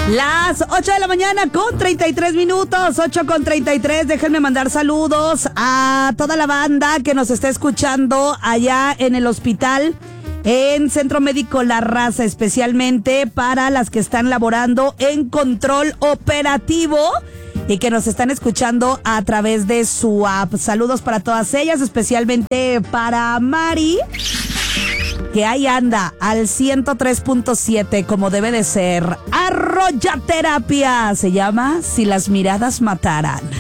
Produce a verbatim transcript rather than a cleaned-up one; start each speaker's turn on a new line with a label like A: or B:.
A: Las ocho de la mañana con treinta y tres minutos, ocho con treinta y tres. Déjenme mandar saludos a toda la banda que nos está escuchando allá en el hospital, en Centro Médico La Raza, especialmente para las que están laborando en control operativo y que nos están escuchando a través de su app. Saludos para todas ellas, especialmente para Mari, que ahí anda al ciento tres punto siete como debe de ser. Arroyaterapia se llama Si las miradas mataran.